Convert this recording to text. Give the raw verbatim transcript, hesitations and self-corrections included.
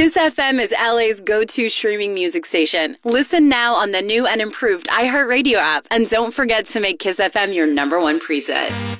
Kiss F M is L A's go-to streaming music station. Listen now on the new and improved iHeartRadio app. And don't forget to make Kiss F M your number one preset.